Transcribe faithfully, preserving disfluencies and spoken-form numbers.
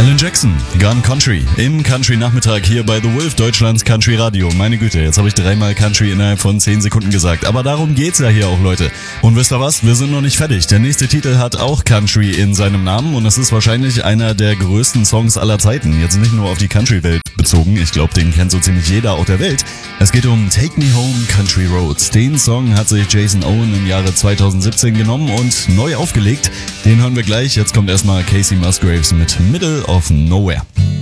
Alan Jackson, Gun Country, im Country-Nachmittag hier bei The Wolf, Deutschlands Country-Radio. Meine Güte, jetzt habe ich dreimal Country innerhalb von zehn Sekunden gesagt. Aber darum geht's ja hier auch, Leute. Und wisst ihr was? Wir sind noch nicht fertig. Der nächste Titel hat auch Country in seinem Namen und es ist wahrscheinlich einer der größten Songs aller Zeiten. Jetzt nicht nur auf die Country-Welt bezogen. Ich glaube, den kennt so ziemlich jeder auf der Welt. Es geht um Take Me Home Country Roads. Den Song hat sich Jason Owen im Jahre zweitausendsiebzehn genommen und neu aufgelegt. Den hören wir gleich. Jetzt kommt erstmal Casey Musgraves mit Middle of Nowhere.